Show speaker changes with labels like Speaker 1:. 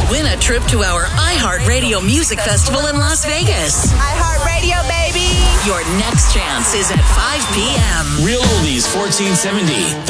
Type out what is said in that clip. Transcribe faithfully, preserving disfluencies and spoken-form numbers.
Speaker 1: Win a trip to our iHeartRadio Music Festival in Las Vegas.
Speaker 2: iHeartRadio, baby!
Speaker 1: Your next chance is at five p.m.
Speaker 3: Real Oldies fourteen seventy.